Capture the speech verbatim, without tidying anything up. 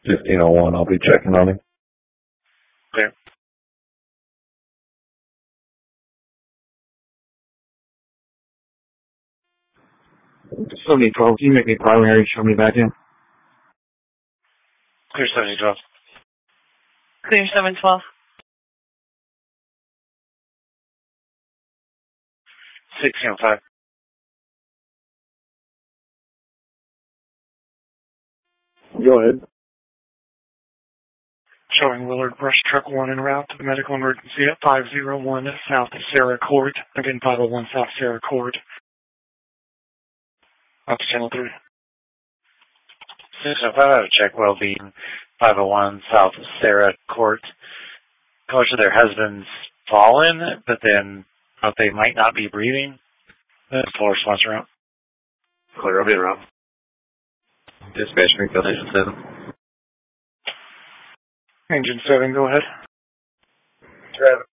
fifteen oh one, I'll be checking on him. Okay. seventy twelve, can you make me primary, show me back in? Clear seventy twelve. Clear seven twelve. sixteen oh five. Go ahead. Showing Willard brush truck one en route to the medical emergency at five oh one South Sarah Court. Again, five oh one South Sarah Court. Up to channel three. six oh five, check well-being. five oh one South Sarah Court. Caller to their husband's fallen, but then uh, they might not be breathing. That's full response route. Clear, I'll be around. Dispatch, Greenfield Engine seven. Engine seven, go ahead. Traffic.